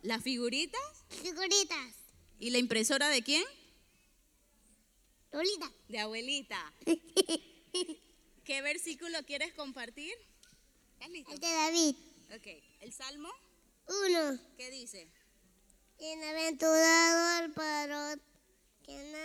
¿Las figuritas? Figuritas. ¿Y la impresora de quién? Lolita. De abuelita. ¿Qué versículo quieres compartir? ¿Estás listo? El de David. Ok, el Salmo, 1. ¿qué dice? Bienaventurado el varón que